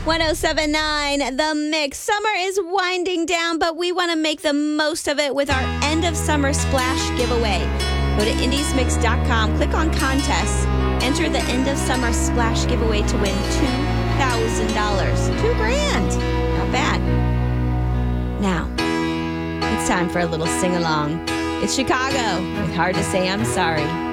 1079 The Mix. Summer is winding down, but we want to make the most of it with our end of summer splash giveaway. Go to indiesmix.com, click on contests, enter the end of summer splash giveaway to win $2,000. $2,000. Not bad. Now, it's time for a little sing along. It's Chicago with Hard to Say I'm Sorry.